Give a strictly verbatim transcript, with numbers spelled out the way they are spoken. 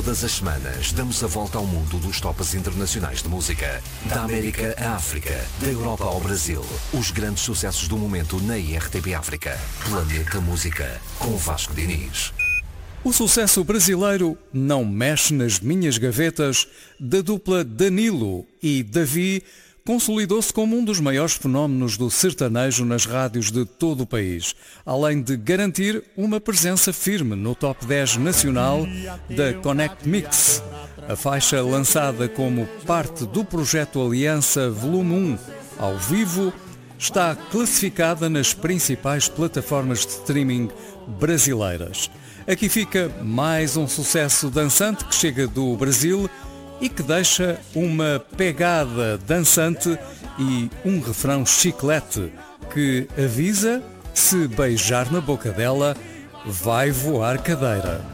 Todas as semanas damos a volta ao mundo dos tops internacionais de música. Da América à África, da Europa ao Brasil. Os grandes sucessos do momento na I R T P África. Planeta Música, com Vasco Diniz. O sucesso brasileiro Não Mexe nas Minhas Gavetas, da dupla Danilo e Davi, consolidou-se como um dos maiores fenómenos do sertanejo nas rádios de todo o país, além de garantir uma presença firme no top dez nacional da Connect Mix. A faixa, lançada como parte do projeto Aliança Volume um ao vivo, está classificada nas principais plataformas de streaming brasileiras. Aqui fica mais um sucesso dançante que chega do Brasil e que deixa uma pegada dançante e um refrão chiclete que avisa: se beijar na boca dela, vai voar cadeira.